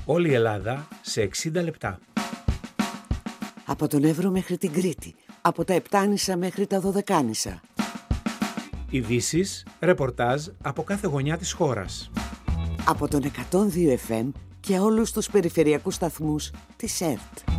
Όλη η Ελλάδα σε 60 λεπτά. Από τον Εύρο μέχρι την Κρήτη. Από τα Επτάνησα μέχρι τα Δωδεκάνησα. Ειδήσεις, ρεπορτάζ από κάθε γωνιά της χώρας. Από τον 102 FM και όλους τους περιφερειακούς σταθμούς της ΕΡΤ.